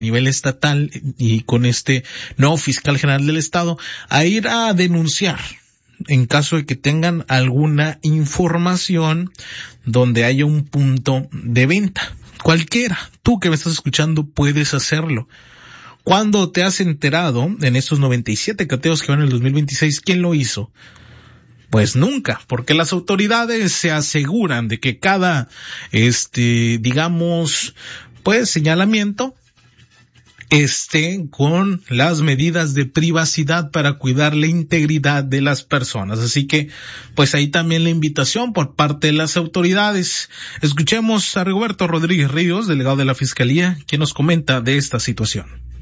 nivel estatal y con este nuevo fiscal general del estado a ir a denunciar en caso de que tengan alguna información donde haya un punto de venta. Cualquiera, tú que me estás escuchando puedes hacerlo. ¿Cuándo te has enterado en estos 97 cateos que van en el 2026 quién lo hizo? Pues nunca, porque las autoridades se aseguran de que cada, digamos, pues señalamiento esté con las medidas de privacidad para cuidar la integridad de las personas. Así que, pues ahí también la invitación por parte de las autoridades. Escuchemos a Rigoberto Rodríguez Ríos, delegado de la Fiscalía, quien nos comenta de esta situación.